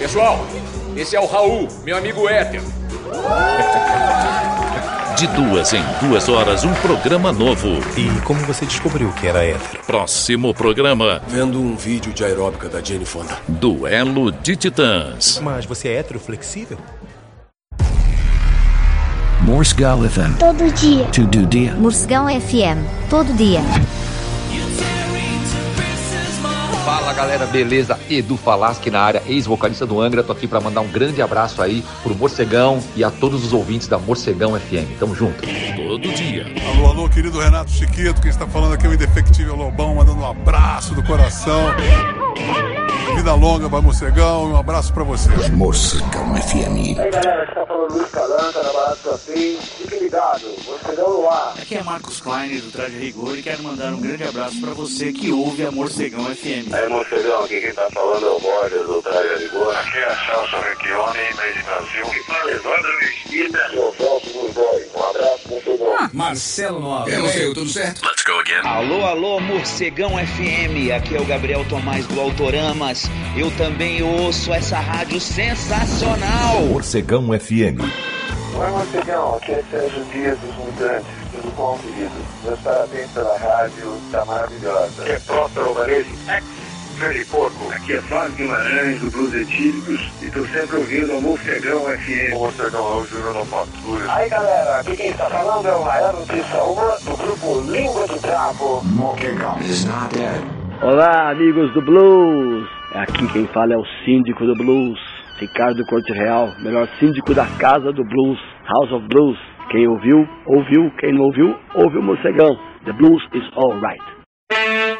Pessoal, esse é o Raul, meu amigo hétero. De 2 em 2 horas, um programa novo. E como você descobriu que era hétero? Próximo programa. Vendo um vídeo de aeróbica da Jane Fonda. Duelo de Titãs. Mas você é hétero flexível? Morsegal FM. Todo dia. Todo dia. Morsegal FM. Todo dia. Fala galera, beleza? Edu Falaschi na área, ex-vocalista do Angra. Tô aqui pra mandar um grande abraço aí pro Morcegão e a todos os ouvintes da Morcegão FM. Tamo junto. Todo dia. Alô, alô, querido Renato Chiquito. Quem está falando aqui é o Indefectível Lobão, mandando um abraço do coração. Vida longa para Morcegão e um abraço pra você. Morcegão FM. Aí galera, aqui tá falando Luiz Calanca, na Barato Café. Fique ligado, Morcegão no ar. Aqui é Marcos Klein do Traje Rigor e quero mandar um grande abraço pra você que ouve a Morcegão FM. Aí Morcegão, aqui quem tá falando é o Borges do Traje Rigor. Aqui é Celso Recchione, meio Brasil. Que fala Evandro Mesquita. Eu Celso dos Boys. Um abraço, Morcegão. Marcelo Nova. Tudo certo? Let's go again. Alô, alô, Morcegão FM. Aqui é o Gabriel Tomás do Autoramas. Eu também ouço essa rádio sensacional. Morcegão FM. Oi, Morcegão. Aqui é Sérgio Dias dos Mutantes. Tudo bom, querido? Meus parabéns pela rádio. Tá maravilhosa. Aqui é Próspero Varese, ex-Freddy Porco. Aqui é Flávio Guimarães do Blues Etílicos. E tô sempre ouvindo a Morcegão FM. Morcegão é o Júnior no Factura. Aí, galera. Aqui quem está falando é o Raiano de Saúma, do grupo Língua de Trapo. Morcegão is not dead. Olá, amigos do Blues. Aqui quem fala é o síndico do Blues, Ricardo Corte Real, melhor síndico da Casa do Blues, House of Blues. Quem ouviu, ouviu. Quem não ouviu, ouviu o Morcegão. The Blues is all right.